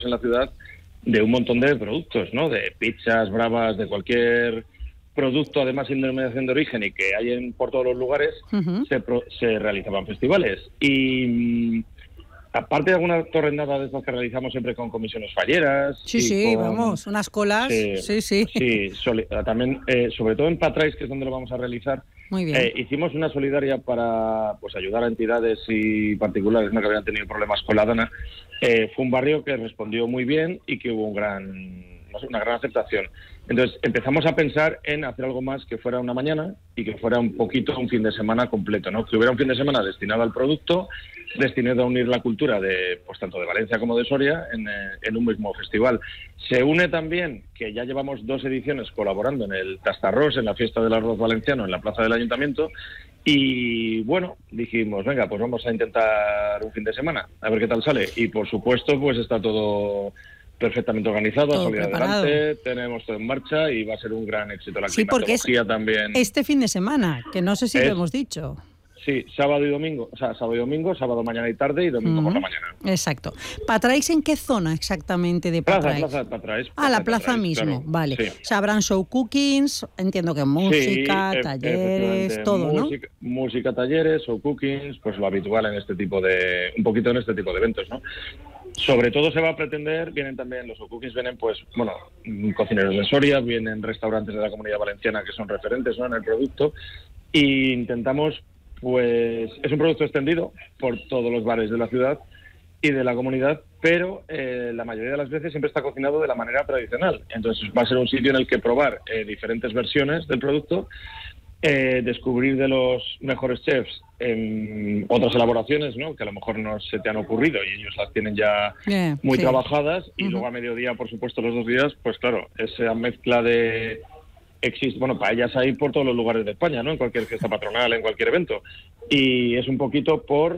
en la ciudad de un montón de productos, ¿no? De pizzas, bravas, de cualquier producto, además sin denominación de origen y que hay por todos los lugares, se realizaban festivales. Y aparte de alguna torrendada de estas que realizamos siempre con comisiones falleras. Sí, vamos, unas colas. Sí. También, sobre todo en Patrais, que es donde lo vamos a realizar. Muy bien. Hicimos una solidaria para ayudar a entidades y particulares, ¿no?, que habían tenido problemas con la dana. Fue un barrio que respondió muy bien y que hubo una gran aceptación. Entonces empezamos a pensar en hacer algo más que fuera una mañana y que fuera un poquito un fin de semana completo, ¿no? Que hubiera un fin de semana destinado al producto, destinado a unir la cultura de, pues, tanto de Valencia como de Soria en un mismo festival. Se une también que ya llevamos 2 ediciones colaborando en el Tastarrós, en la fiesta del arroz valenciano, en la plaza del Ayuntamiento, y bueno, dijimos, venga, pues vamos a intentar un fin de semana, a ver qué tal sale. Y por supuesto, pues está todo perfectamente organizado, ha salido adelante, tenemos todo en marcha y va a ser un gran éxito. La climatología también. Este fin de semana, que no sé si lo hemos dicho. Sí, sábado y domingo, sábado mañana y tarde y domingo por la mañana. Exacto. ¿Patrais en qué zona exactamente de Patrais? Plaza de Patrais. La plaza mismo, claro. Vale. Sí. O sea, habrán show cookings, entiendo que música, talleres, todo, música, ¿no? Música, talleres, show cookings, pues lo habitual en este tipo de eventos, ¿no? Sobre todo se va a pretender, vienen también los cookings, vienen cocineros de Soria, vienen restaurantes de la Comunidad Valenciana que son referentes, ¿no?, en el producto, y intentamos, pues es un producto extendido por todos los bares de la ciudad y de la comunidad, pero la mayoría de las veces siempre está cocinado de la manera tradicional. Entonces va a ser un sitio en el que probar diferentes versiones del producto, descubrir de los mejores chefs otras elaboraciones, ¿no?, que a lo mejor no se te han ocurrido y ellos las tienen ya muy trabajadas, y luego a mediodía, por supuesto, los 2 días, pues claro, esa mezcla de... paellas hay por todos los lugares de España, ¿no?, en cualquier fiesta patronal, en cualquier evento, y es un poquito por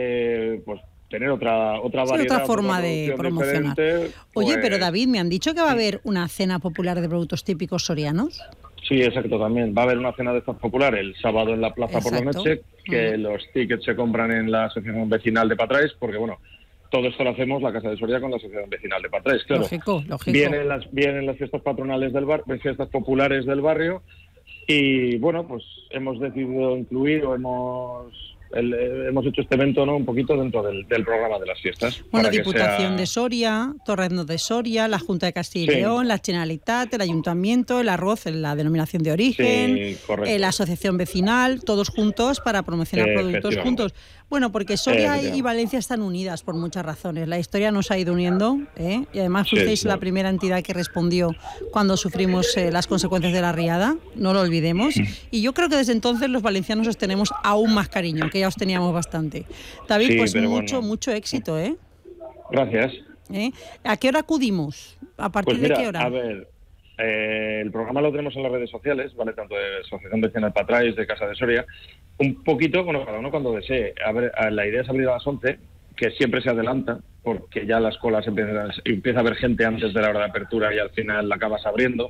tener otra variedad, otra forma de promocionar. Oye, pero David, me han dicho que va a haber una cena popular de productos típicos sorianos. Sí, exacto, también. Va a haber una cena de estas popular el sábado en la plaza por la noche, que los tickets se compran en la Asociación Vecinal de Patrais, porque todo esto lo hacemos la Casa de Soria con la Asociación Vecinal de Patrais, claro. Lógico. Vienen las fiestas patronales del barrio, fiestas populares del barrio, y pues hemos decidido incluir hemos hecho este evento, ¿no?, un poquito dentro del programa de las fiestas. Diputación de Soria, Torrendo de Soria, la Junta de Castilla y León, la Generalitat, el Ayuntamiento, el arroz, la denominación de origen, la asociación vecinal, todos juntos para promocionar productos juntos. Porque Soria y Valencia están unidas por muchas razones. La historia nos ha ido uniendo, y además fuisteis la primera entidad que respondió cuando sufrimos las consecuencias de la riada, no lo olvidemos. Y yo creo que desde entonces los valencianos os tenemos aún más cariño, que ya os teníamos bastante. David, mucho éxito, ¿eh? Gracias. ¿A qué hora acudimos? ¿A partir de qué hora? A ver, el programa lo tenemos en las redes sociales, ¿vale? Tanto de Asociación Vecinal Patrais, de Casa de Soria, un poquito, cada uno cuando desee. A ver, la idea es abrir a las 11, que siempre se adelanta, porque ya las colas empieza a haber gente antes de la hora de apertura y al final la acabas abriendo.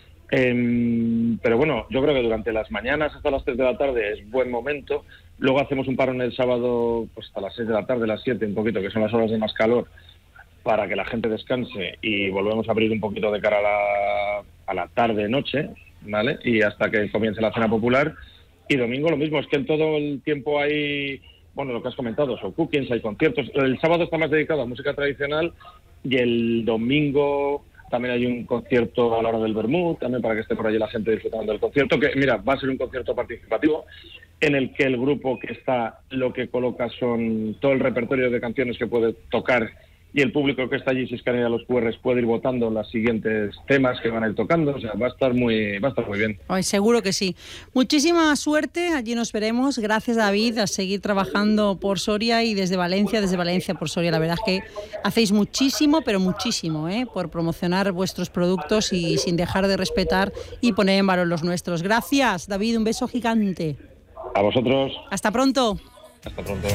Pero yo creo que durante las mañanas hasta las 3 de la tarde es buen momento. Luego hacemos un parón el sábado hasta las 6 de la tarde, las 7 un poquito, que son las horas de más calor, para que la gente descanse, y volvemos a abrir un poquito de cara a la tarde-noche, ¿vale? Y hasta que comience la cena popular. Y domingo lo mismo, es que en todo el tiempo hay, lo que has comentado, son cookings, hay conciertos. El sábado está más dedicado a música tradicional y el domingo también hay un concierto a la hora del vermut, también para que esté por allí la gente disfrutando del concierto, que va a ser un concierto participativo en el que el grupo que está lo que coloca son todo el repertorio de canciones que puede tocar, y el público que está allí, si escanea los QRs, puede ir votando los siguientes temas que van a ir tocando. O sea, va a estar muy bien. Ay, seguro que sí. Muchísima suerte, allí nos veremos. Gracias, David, a seguir trabajando por Soria y desde Valencia por Soria. La verdad es que hacéis muchísimo, pero muchísimo, por promocionar vuestros productos y sin dejar de respetar y poner en valor los nuestros. Gracias, David, un beso gigante. A vosotros. Hasta pronto. Hasta pronto.